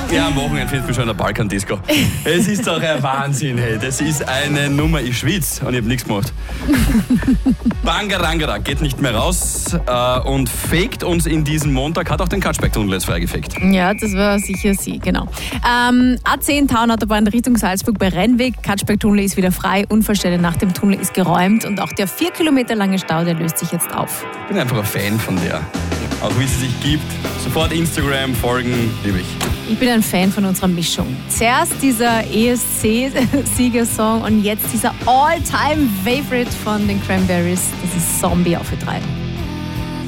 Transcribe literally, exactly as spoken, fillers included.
Ja, am Wochenende findet man schon eine Balkan-Disco. Es ist doch ein Wahnsinn, hey. Das ist eine Nummer. Ich schwitze und ich habe nichts gemacht. Bangarangara geht nicht mehr raus äh, und faked uns in diesem Montag, hat auch den Katschberg-Tunnel jetzt freigefaked. Ja, das war sicher sie, genau. Ähm, A zehn Taunautobahn Richtung Salzburg bei Rennweg. Katschberg-Tunnel ist wieder frei. Unfallstelle nach dem Tunnel ist geräumt und auch der vier Kilometer lange Stau, der löst sich jetzt auf. Ich bin einfach ein Fan von der. Auch wie sie sich gibt. Sofort Instagram folgen, liebe ich. Ich bin ein Fan von unserer Mischung. Zuerst dieser E S C-Siegersong und jetzt dieser All-Time-Favorite von den Cranberries. Das ist Zombie auf E drei.